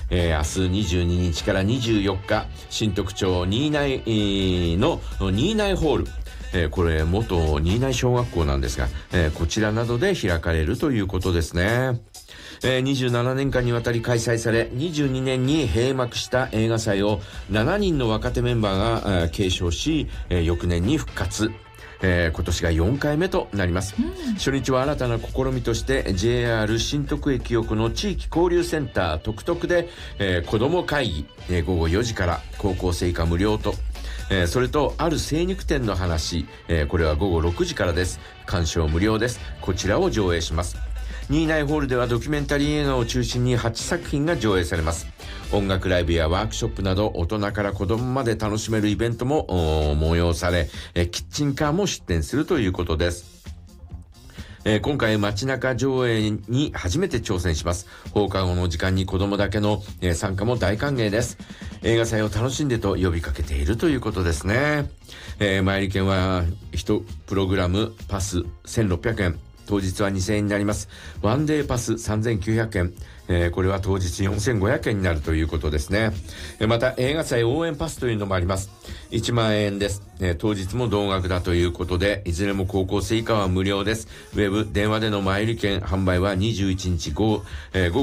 明日22日から24日、新徳町新内の新内ホール、これ元新内小学校なんですが、こちらなどで開かれるということですね。27年間にわたり開催され、22年に閉幕した映画祭を7人の若手メンバーが継承し、翌年に復活。今年が4回目となります。初日は新たな試みとして JR 新徳駅横の地域交流センタートクトクで、子ども会議、午後4時から高校生以下無料と、それとある精肉店の話、これは午後6時からです。鑑賞無料です。こちらを上映します。新内ホールではドキュメンタリー映画を中心に8作品が上映されます。音楽ライブやワークショップなど大人から子供まで楽しめるイベントも催され、キッチンカーも出展するということです。今回街中上映に初めて挑戦します。放課後の時間に子供だけの、参加も大歓迎です。映画祭を楽しんでと呼びかけているということですね。前売券は1プログラムパス1600円。当日は2000円になります。ワンデーパス3900円。これは当日4500円になるということですね。また映画祭応援パスというのもあります。1万円です。当日も同額だということで、いずれも高校生以下は無料です。ウェブ、電話での前売り券販売は21日午後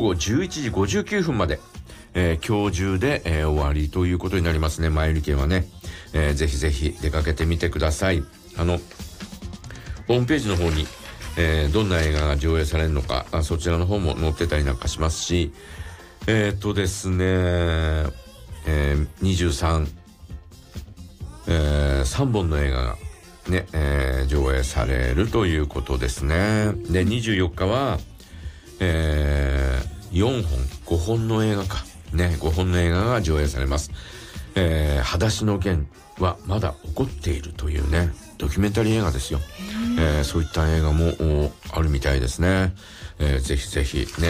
11時59分まで。今日中で、終わりということになりますね。前売り券はね。ぜひぜひ出かけてみてください。ホームページの方にどんな映画が上映されるのか、そちらの方も載ってたりなんかしますし、ですね、23、3本の映画がね、上映されるということですね。で、24日は、5本の映画か。ね、5本の映画が上映されます。裸足の弦はまだ起こっているというね、ドキュメンタリー映画ですよ。そういった映画もあるみたいですね。ぜひぜひね、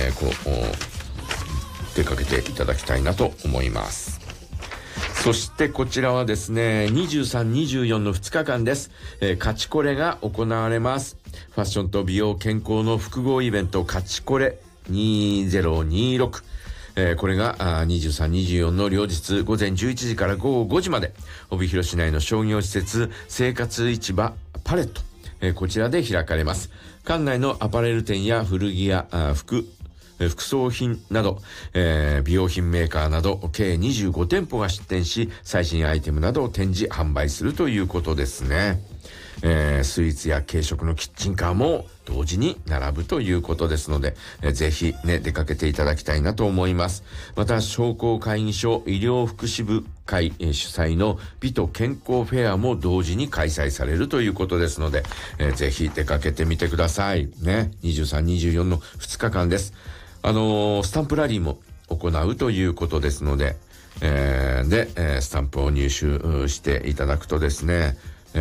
出かけていただきたいなと思います。そしてこちらはですね、23、24の2日間です。カチコレが行われます。ファッションと美容健康の複合イベントカチコレ2026。これが23、24の両日午前11時から午後5時まで、帯広市内の商業施設生活市場パレット、こちらで開かれます。館内のアパレル店や古着や服装品など、美容品メーカーなど計25店舗が出店し、最新アイテムなどを展示販売するということですね。スイーツや軽食のキッチンカーも同時に並ぶということですので、ぜひね、出かけていただきたいなと思います。また、商工会議所医療福祉部会、主催の美と健康フェアも同時に開催されるということですので、ぜひ出かけてみてください。ね、23、24の2日間です。スタンプラリーも行うということですので、スタンプを入手していただくとですね、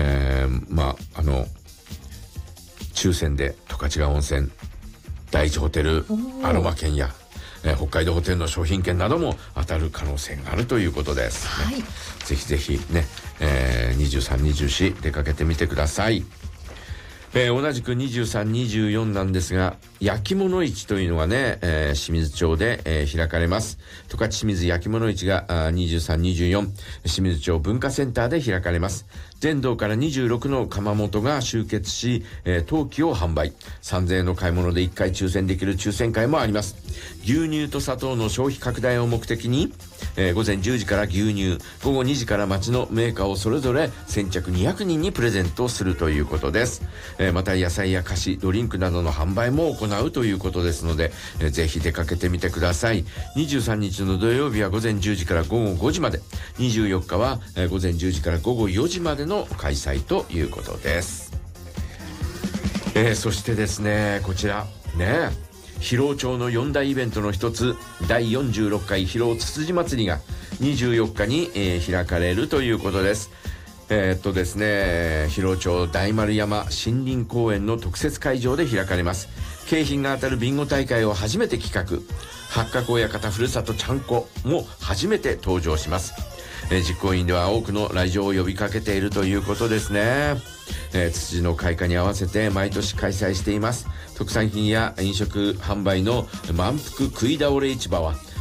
抽選で十勝川温泉、第一ホテルアロマ券や、北海道ホテルの商品券なども当たる可能性があるということです、ね。はい、ぜひぜひね、23、24出かけてみてください。同じく23、24なんですが、焼き物市というのがね、清水町で、開かれます。十勝清水焼き物市が23、24、清水町文化センターで開かれます。全道から26の窯元が集結し、陶器を販売。3000円の買い物で1回抽選できる抽選会もあります。牛乳と砂糖の消費拡大を目的に、午前10時から牛乳、午後2時から町のメーカーをそれぞれ先着200人にプレゼントするということです。また野菜や菓子、ドリンクなどの販売も行うということですので、ぜひ出かけてみてください。23日の土曜日は午前10時から午後5時まで、24日は午前10時から午後4時までの開催ということです。そしてですね、こちらね、広尾町の4大イベントの一つ、第46回広尾つつじ祭りが24日に、開かれるということです。ですね、広尾町大丸山森林公園の特設会場で開かれます。景品が当たるビンゴ大会を初めて企画。八角親方ふるさとちゃんこも初めて登場します。実行委員では多くの来場を呼びかけているということですね。ツツジの開花に合わせて毎年開催しています。特産品や飲食販売の満腹食い倒れ市場は